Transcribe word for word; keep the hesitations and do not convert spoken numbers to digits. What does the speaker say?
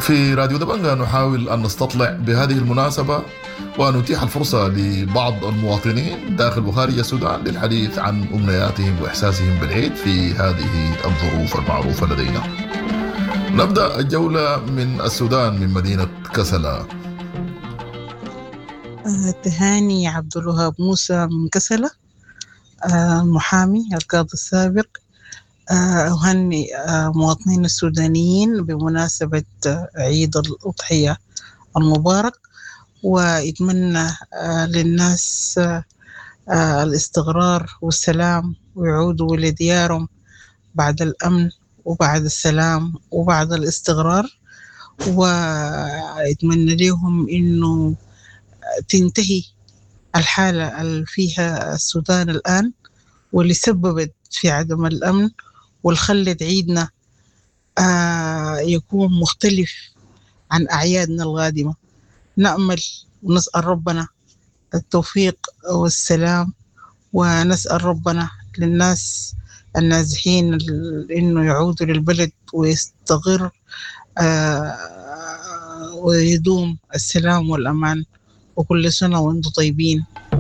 في راديو دبنجة نحاول أن نستطلع بهذه المناسبة ونتيح الفرصة لبعض المواطنين داخل وخارج السودان للحديث عن أمنياتهم وإحساسهم بالعيد في هذه الظروف المعروفة لدينا. نبدأ الجولة من السودان من مدينة كسلا. تهاني عبد الوهاب موسى من كسلا، المحامي القاضي السابق. أهني مواطنين السودانيين بمناسبة عيد الأضحية المبارك، ويتمنى للناس الاستقرار والسلام ويعودوا لديارهم بعد الأمن وبعد السلام وبعد الاستقرار، ويتمنى لهم إنه تنتهي الحالة اللي فيها السودان الآن واللي سببت في عدم الأمن، والخلت عيدنا آه يكون مختلف عن أعيادنا القادمة. نأمل ونسأل ربنا التوفيق والسلام، ونسأل ربنا للناس النازحين إنه يعودوا للبلد ويستقر آه ويدوم السلام والأمان، وكل سنة وأنتم طيبين.